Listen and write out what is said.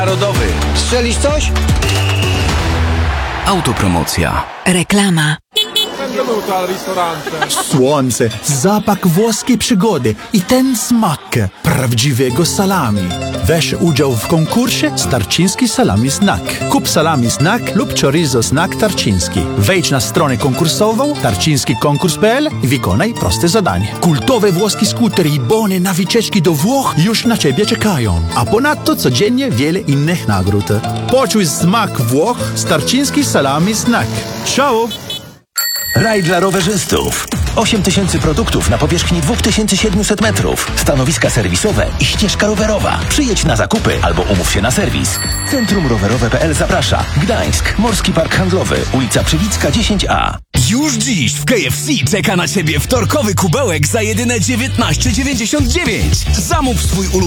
Narodowy. Strzelisz coś? Autopromocja. Reklama. Benvenuto al ristorante. Słońce, zapach włoskiej przygody i ten smak prawdziwego salami. Weź udział w konkursie Starczyński Salami Snack. Kup salami snack lub chorizo snack Tarczyński. Wejdź na stronę konkursową tarczyńskikonkurs.pl i wykonaj proste zadanie. Kultowe włoskie skutery i bony na wycieczki do Włoch już na Ciebie czekają. A ponadto codziennie wiele innych nagród. Poczuj smak Włoch z Tarczyński Salami Snack. Ciao! Raj dla rowerzystów. 8000 produktów na powierzchni 2700 metrów. Stanowiska serwisowe i ścieżka rowerowa. Przyjedź na zakupy albo umów się na serwis. Centrum Rowerowe.pl zaprasza. Gdańsk, Morski Park Handlowy, ulica Przywicka 10A. Już dziś w KFC czeka na Ciebie wtorkowy kubełek za jedyne 19,99. Zamów swój ulubiony